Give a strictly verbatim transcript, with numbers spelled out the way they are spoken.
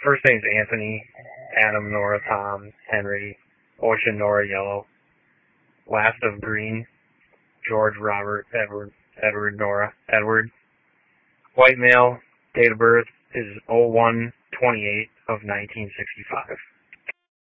First name's Anthony, Adam, Nora, Tom, Henry, Ocean, Nora, Yellow. Last of Green, George, Robert, Edward, Edward, Nora, Edward. White male, date of birth is oh one twenty-eight of nineteen sixty-five.